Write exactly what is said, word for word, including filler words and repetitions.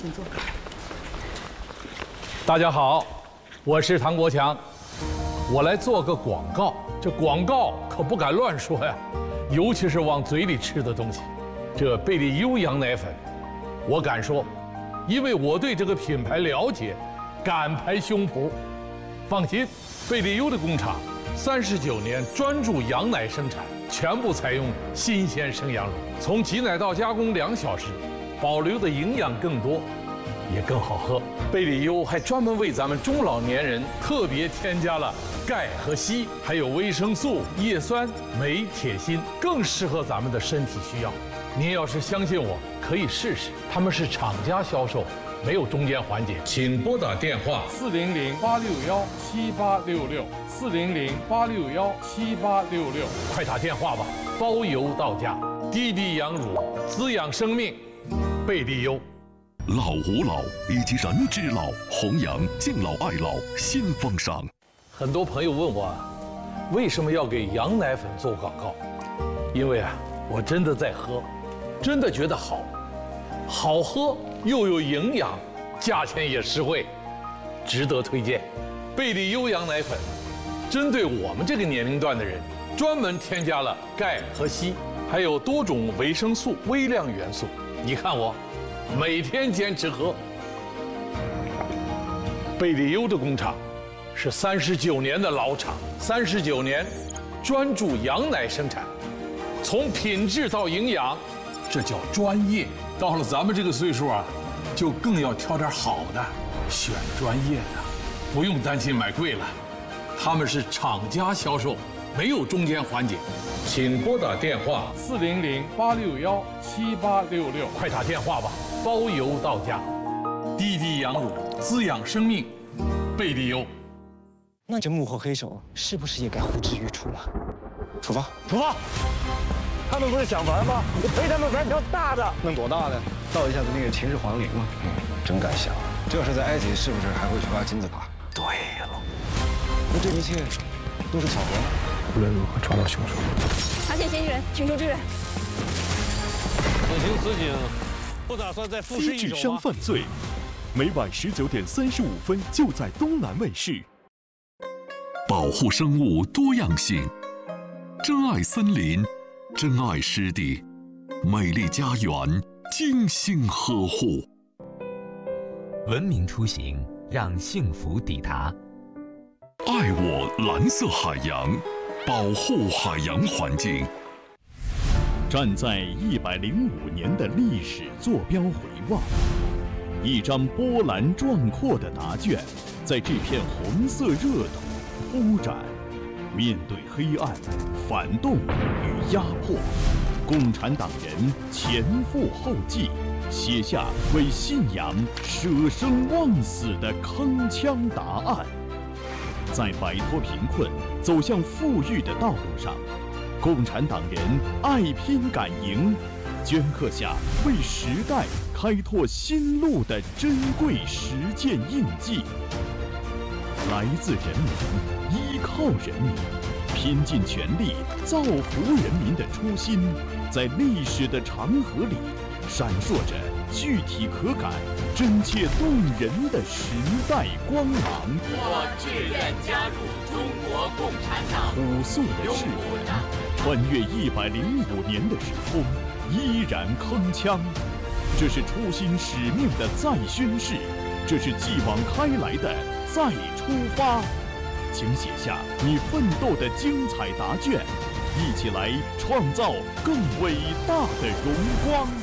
请坐。 大家好，我是唐国强，我来做个广告。这广告可不敢乱说呀，尤其是往嘴里吃的东西。这贝利优羊奶粉，我敢说，因为我对这个品牌了解，敢拍胸脯。放心，贝利优的工厂三十九年专注羊奶生产，全部采用新鲜生羊乳，从挤奶到加工两小时，保留的营养更多，也更好喝。贝利优还专门为咱们中老年人特别添加了钙和硒，还有维生素、叶酸、镁、铁、锌，更适合咱们的身体需要。您要是相信我，可以试试。他们是厂家销售，没有中间环节。请拨打电话四零零八六幺七八六六四零零八六幺七八六六， 快打电话吧，包邮到家。滴滴羊乳，滋养生命，贝利优。 老吾老以及人之老，弘扬敬老爱老新风尚。 很多朋友问我，为什么要给羊奶粉做广告？因为啊，我真的在喝，真的觉得好，好喝又有营养，价钱也实惠，值得推荐。贝利优羊奶粉，针对我们这个年龄段的人，专门添加了钙和硒，还有多种维生素、微量元素。你看我。每天坚持喝。贝利优的工厂是三十九年的老厂，三十九年专注羊奶生产，从品质到营养，这叫专业。到了咱们这个岁数啊，就更要挑点好的，选专业的，不用担心买贵了。他们是厂家销售，没有中间环节。请拨打电话四零零八六幺七八六六， 快打电话吧，包邮到家。滴滴羊乳，滋养生命，贝利优。 那这幕后黑手是不是也该呼之欲出了？处罚， 处罚！他们不是想玩吗？我陪他们玩条大的。 弄多大的？照一下子那个秦始皇陵吗？嗯，真敢想。这要是在埃及，是不是还会去挖金字塔？对了，那这一切都是巧合吗？ 无论如何抓到凶手。 查检嫌疑人，请求支援。 此情此景，不打算再复试一手吗？ 低智商犯罪，每晚十九点三十五分就在东南卫视。保护生物多样性，珍爱森林，珍爱湿地，美丽家园，精心呵护。 文明出行，让幸福抵达。 爱我蓝色海洋，保护海洋环境。站在一百零五年的历史坐标回望，一张波澜壮阔的答卷，在这片红色热土铺展。面对黑暗、反动与压迫，共产党人前赴后继，写下为信仰舍生忘死的铿锵答案。在摆脱贫困、走向富裕的道路上，共产党人爱拼敢赢，镌刻下为时代开拓新路的珍贵实践印记。来自人民，依靠人民，拼尽全力造福人民的初心，在历史的长河里闪烁着具体可感、真切动人的时代光芒。 我志愿加入中国共产党。 朴素的誓言，穿越一百零五年的时空，依然铿锵。这是初心使命的再宣誓，这是继往开来的再出发。请写下你奋斗的精彩答卷，一起来创造更伟大的荣光。